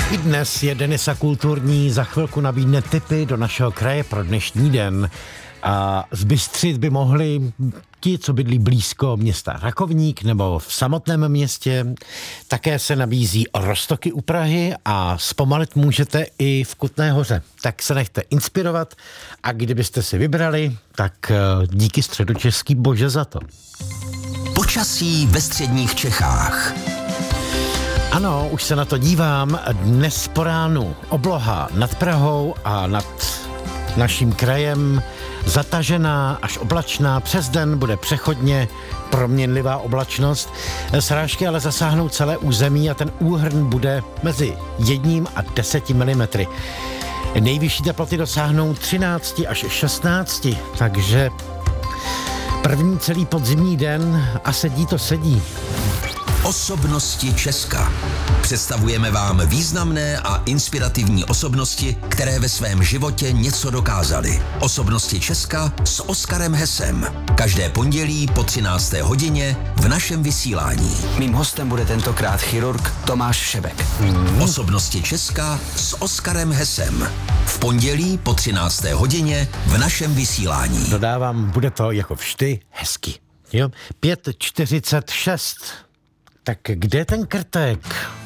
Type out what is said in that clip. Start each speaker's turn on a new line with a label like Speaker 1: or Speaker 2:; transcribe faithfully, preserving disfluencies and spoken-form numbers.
Speaker 1: I dnes je Denisa Kulturní, za chvilku nabídne tipy do našeho kraje pro dnešní den. A zbystřit by mohli ti, co bydlí blízko města Rakovník nebo v samotném městě. Také se nabízí roztoky u Prahy a zpomalit můžete i v Kutné Hoře. Tak se nechte inspirovat a kdybyste si vybrali, tak díky Středočeský bože za to.
Speaker 2: Počasí ve středních Čechách.
Speaker 1: Ano, už se na to dívám. Dnes po ránu obloha nad Prahou a nad naším krajem zatažená až oblačná. Přes den bude přechodně proměnlivá oblačnost. Srážky ale zasáhnou celé území a ten úhrn bude mezi jedním a deseti milimetry. Nejvyšší teploty dosáhnou třináct až šestnáct, takže první celý podzimní den a sedí to sedí.
Speaker 2: Osobnosti Česka. Představujeme vám významné a inspirativní osobnosti, které ve svém životě něco dokázaly. Osobnosti Česka s Oskarem Hesem. Každé pondělí po třinácté hodině v našem vysílání.
Speaker 3: Mým hostem bude tentokrát chirurg Tomáš Šebek.
Speaker 2: Hmm. Osobnosti Česka s Oskarem Hesem. V pondělí po třinácté hodině v našem vysílání.
Speaker 1: Dodávám, bude to jako vždy hezky. Jo? pět čtyřicet šest. Tak kde je ten krtek?